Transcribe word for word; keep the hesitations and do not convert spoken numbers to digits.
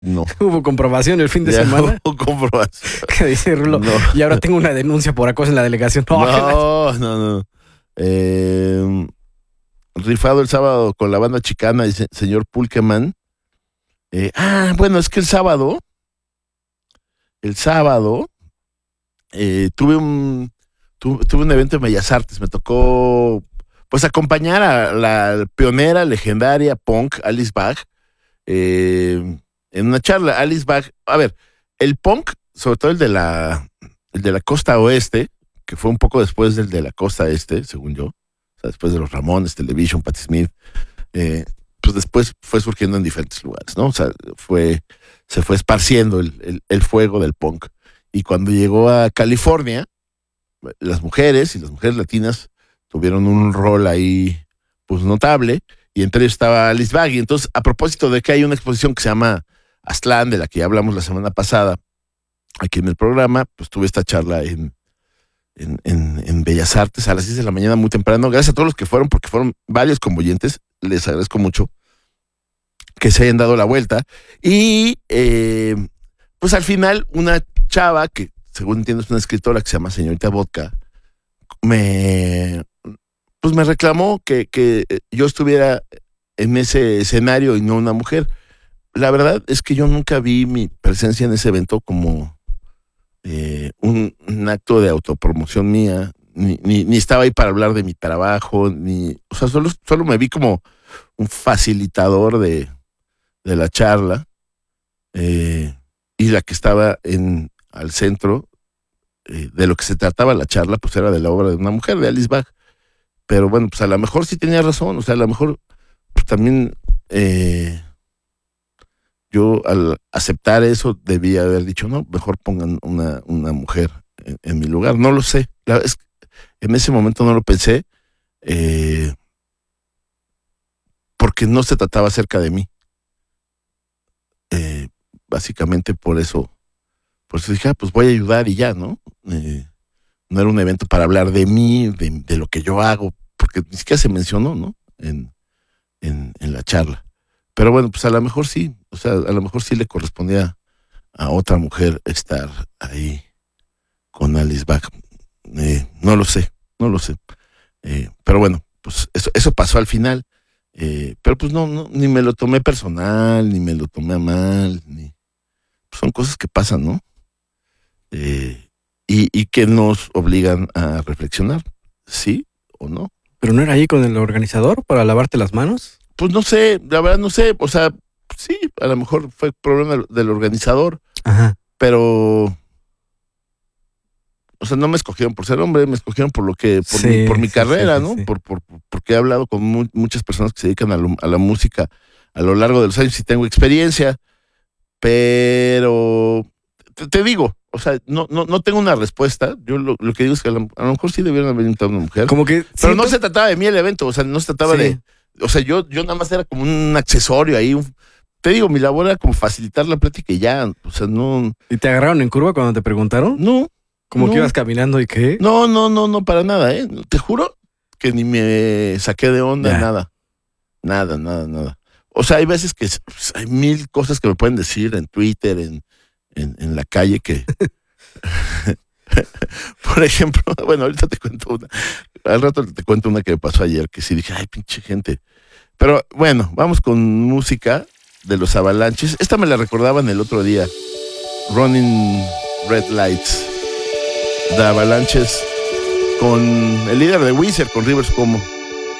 No. Hubo comprobación el fin de Ya semana. hubo comprobación. ¿Qué dice Rulo? No. Y ahora tengo una denuncia por acoso en la delegación. No, No, no, no. Eh, rifado el sábado con la banda chicana, dice señor Pulkeman. Eh, ah, bueno, es que el sábado, el sábado, eh, tuve un tu, tuve un evento en Bellas Artes. Me tocó, pues, acompañar a la pionera, legendaria punk Alice Bag, eh, en una charla. Alice Bag, a ver, el punk, sobre todo el de la, el de la costa oeste, que fue un poco después del de la costa este, según yo, o sea, después de los Ramones, Television, Patti Smith, eh, pues después fue surgiendo en diferentes lugares, ¿no? O sea, fue, se fue esparciendo el, el, el fuego del punk. Y cuando llegó a California, las mujeres y las mujeres latinas tuvieron un rol ahí, pues, notable, y entre ellos estaba Alice Bag. Y entonces, a propósito de que hay una exposición que se llama Aztlán, de la que ya hablamos la semana pasada, aquí en el programa, pues tuve esta charla en, en, en, en Bellas Artes a las seis de la mañana, muy temprano. Gracias a todos los que fueron, porque fueron varios convoyentes. Les agradezco mucho que se hayan dado la vuelta. Y eh, pues al final, una chava que, según entiendo, es una escritora que se llama Señorita Vodka, me, pues me reclamó que, que yo estuviera en ese escenario y no una mujer. La verdad es que yo nunca vi mi presencia en ese evento como eh, un, un acto de autopromoción mía, ni, ni, ni estaba ahí para hablar de mi trabajo, ni, o sea, solo, solo me vi como un facilitador de, de la charla, eh, y la que estaba en, al centro eh, de lo que se trataba la charla, pues era de la obra de una mujer, de Alice Bag. Pero bueno, pues a lo mejor sí tenía razón, o sea, a lo mejor pues también eh, yo al aceptar eso debía haber dicho, no, mejor pongan una, una mujer en, en mi lugar. No lo sé, la, es, en ese momento no lo pensé, eh, porque no se trataba acerca de mí. Eh, básicamente por eso, por eso dije, ah, pues voy a ayudar y ya, ¿no? Eh, no era un evento para hablar de mí, de, de lo que yo hago, porque ni siquiera se mencionó, ¿no? En, en, en la charla. Pero bueno, pues a lo mejor sí, o sea, a lo mejor sí le correspondía a otra mujer estar ahí con Alice Bag. Eh, no lo sé, no lo sé. Eh, pero bueno, pues eso, eso pasó al final. Eh, pero pues no, no, ni me lo tomé personal, ni me lo tomé a mal, ni, pues son cosas que pasan, ¿no? Eh, y, y que nos obligan a reflexionar, ¿sí o no? ¿Pero no era ahí con el organizador para lavarte las manos? Pues no sé, la verdad no sé, o sea, sí, a lo mejor fue problema del organizador. Ajá. Pero, o sea, no me escogieron por ser hombre, me escogieron por lo que, por, Sí, mi, por mi sí, carrera, sí, ¿no? sí, sí. Por, por, porque he hablado con mu- muchas personas que se dedican a, lo- a la música a lo largo de los años y tengo experiencia, pero te, te digo, o sea, no, no, no tengo una respuesta. Yo lo, lo que digo es que a lo, a lo mejor sí debieron haber invitado a una mujer, Como que pero no siento- se trataba de mí el evento, o sea, no se trataba Sí. de, o sea, yo, yo nada más era como un accesorio ahí, un- te digo, mi labor era como facilitar la plática y ya, o sea, no, ¿Y te agarraron en curva cuando te preguntaron? no. Como no. que ibas caminando y qué. No, no, no, no, para nada, ¿eh? Te juro que ni me saqué de onda, Ya. nada. Nada, nada, nada. O sea, hay veces que pues, hay mil cosas que me pueden decir en Twitter, en, en, en la calle que... Por ejemplo, bueno, ahorita te cuento una. Al rato te cuento una que me pasó ayer, que sí dije, ay, pinche gente. Pero bueno, vamos con música de los Avalanches. Esta me la recordaban el otro día. Running Red Lights. De Avalanches con el líder de Weezer, con Rivers Cuomo.